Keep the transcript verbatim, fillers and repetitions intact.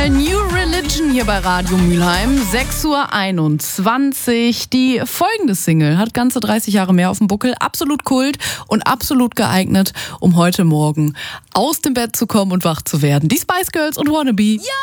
mal New Religion hier bei Radio Mülheim. sechs Uhr einundzwanzig. Die folgende Single hat ganze dreißig Jahre mehr auf dem Buckel. Absolut Kult und absolut geeignet, um heute Morgen aus dem Bett zu kommen und wach zu werden. Die Spice Girls und Wannabe. Ja!